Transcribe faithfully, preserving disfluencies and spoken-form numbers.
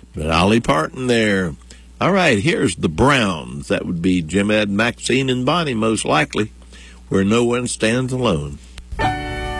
But Dolly Parton there. All right, here's the Browns. That would be Jim, Ed, Maxine, and Bonnie, most likely, Where No One Stands Alone.